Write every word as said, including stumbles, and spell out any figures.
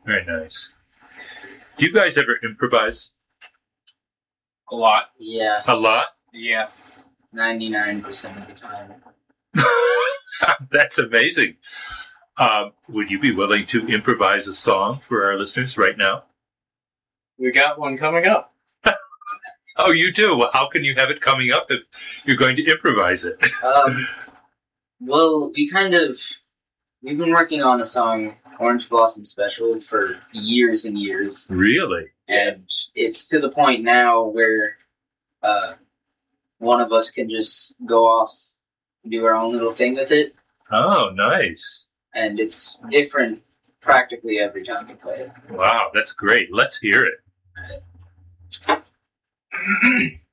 Very nice. Do you guys ever improvise? A lot. Yeah. A lot? Yeah. ninety-nine percent of the time. That's amazing. Um, would you be willing to improvise a song for our listeners right now? We got one coming up. Oh, you do? Well, how can you have it coming up if you're going to improvise it? Um, well, we kind of... We've been working on a song, Orange Blossom Special, for years and years. Really? And it's to the point now where uh, one of us can just go off and do our own little thing with it. Oh, nice. And it's different practically every time we play it. Wow, that's great. Let's hear it. All right.